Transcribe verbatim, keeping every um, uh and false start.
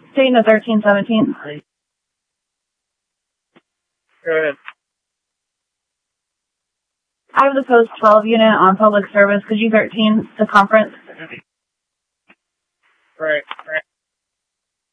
Station to thirteen seventeen. Go ahead. I have the post twelve unit on public service. Could you thirteen the conference? Right, right.